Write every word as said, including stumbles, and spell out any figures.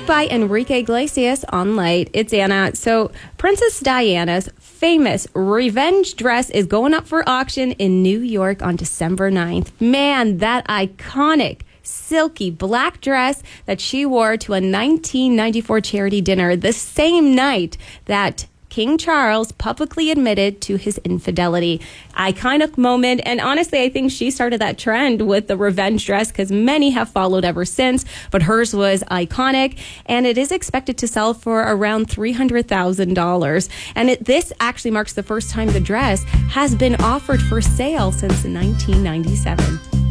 music by Enrique Iglesias on Light. It's Anna. So Princess Diana's famous revenge dress is going up for auction in New York on December ninth. Man, that iconic silky black dress that she wore to a nineteen ninety-four charity dinner the same night that King Charles publicly admitted to his infidelity. Iconic moment. And honestly, I think she started that trend with the revenge dress because many have followed ever since. But hers was iconic, and it is expected to sell for around three hundred thousand dollars. And it, this actually marks the first time the dress has been offered for sale since nineteen ninety-seven.